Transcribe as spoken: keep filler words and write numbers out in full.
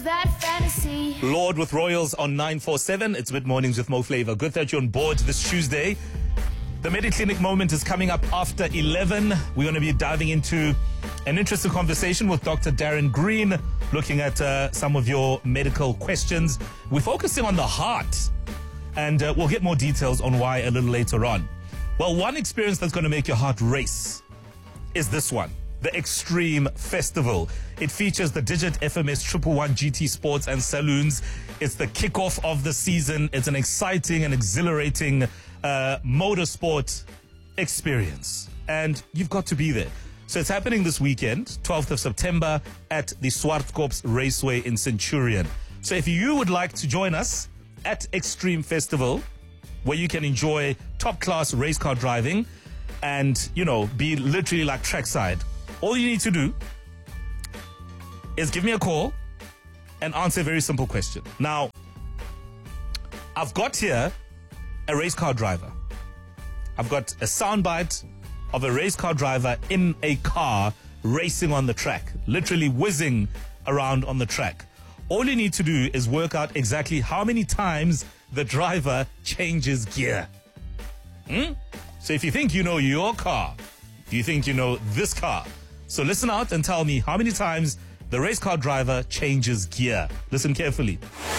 that fantasy. Lord with Royals on nine four seven. It's Mid Mornings with Mo Flavor. Good that you're on board this Tuesday. The Mediclinic moment is coming up after eleven. We're going to be diving into an interesting conversation with Doctor Darren Green, looking at uh, some of your medical questions. We're focusing on the heart, and uh, we'll get more details on why a little later on. Well, one experience that's going to make your heart race is this one. The Extreme Festival. It features the Digit F M S Triple One G T Sports and Saloons. It's the kickoff of the season. It's an exciting and exhilarating uh, motorsport experience. And you've got to be there. So it's happening this weekend, twelfth of September, at the Swartkops Raceway in Centurion. So if you would like to join us at Extreme Festival, where you can enjoy top-class race car driving and, you know, be literally like trackside, all you need to do is give me a call and answer a very simple question. Now, I've got here a race car driver. I've got a soundbite of a race car driver in a car racing on the track, literally whizzing around on the track. All you need to do is work out exactly how many times the driver changes gear. Hmm? So if you think you know your car, do you think you know this car? So listen out and tell me how many times the race car driver changes gear. Listen carefully.